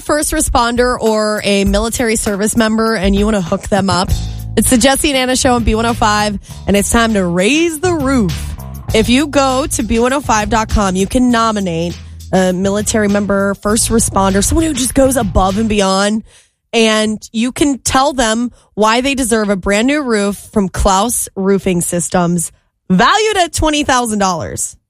first responder or a military service member and you want to hook them up, it's the Jesse and Anna Show on B105, and it's time to raise the roof. If you go to B105.com, you can nominate a military member, first responder, someone who just goes above and beyond, and you can tell them why they deserve a brand new roof from Klaus Roofing Systems, valued at $20,000.